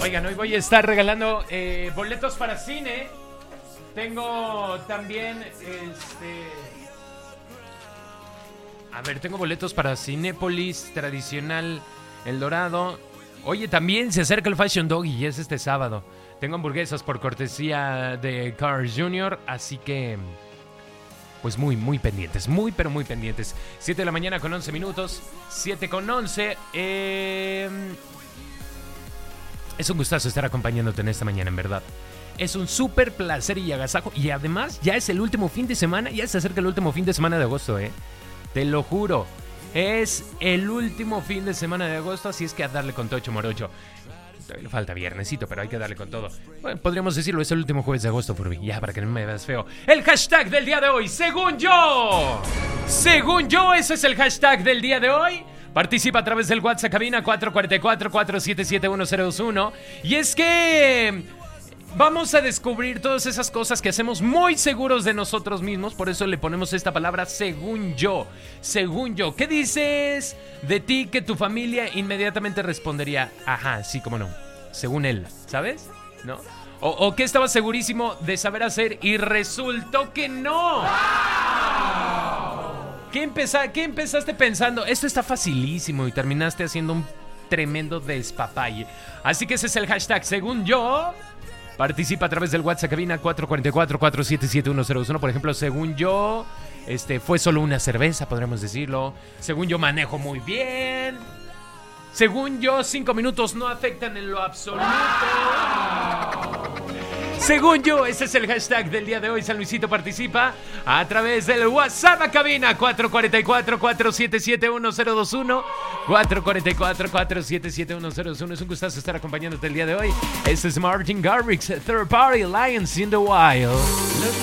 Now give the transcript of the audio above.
Oigan, hoy voy a estar regalando boletos para cine. Tengo también tengo boletos para Cinépolis, Tradicional, El Dorado. Oye, también se acerca el Fashion Dog y es este sábado. Tengo hamburguesas por cortesía de Carl's Jr., así que pues muy pendientes, pero muy pendientes. 7 de la mañana con 11 minutos, 7 con 11. Es un gustazo estar acompañándote en esta mañana, en verdad. Es un súper placer y agasajo. Y además, ya es el último fin de semana. Ya se acerca el último fin de semana de agosto, Te lo juro. Es el último fin de semana de agosto. Así es que a darle con tocho morocho. Todavía le falta viernesito, pero hay que darle con todo. Bueno, podríamos decirlo, es el último jueves de agosto, Furby. Ya, para que no me veas feo. El hashtag del día de hoy, según yo. Según yo, ese es el hashtag del día de hoy. Participa a través del WhatsApp cabina 444-477-1021. Y es que vamos a descubrir todas esas cosas que hacemos muy seguros de nosotros mismos. Por eso le ponemos esta palabra según yo. Según yo. ¿Qué dices de ti que tu familia inmediatamente respondería? Ajá, sí, cómo no. Según él, ¿sabes? ¿No? O que estabas segurísimo de saber hacer y resultó que no. ¿Qué empezaste pensando? Esto está facilísimo y terminaste haciendo un tremendo despapalle. Así que ese es el hashtag según yo. Participa a través del WhatsApp cabina 444-477-1021. Por ejemplo, según yo, fue solo una cerveza, podríamos decirlo. Según yo, manejo muy bien. Según yo, 5 minutos no afectan en lo absoluto. Según yo, ese es el hashtag del día de hoy. San Luisito participa a través del WhatsApp a cabina 444-477-1021. 444-477-1021. Es un gustazo estar acompañándote el día de hoy. Este es Martin Garrix, Third Party, Lions in the Wild.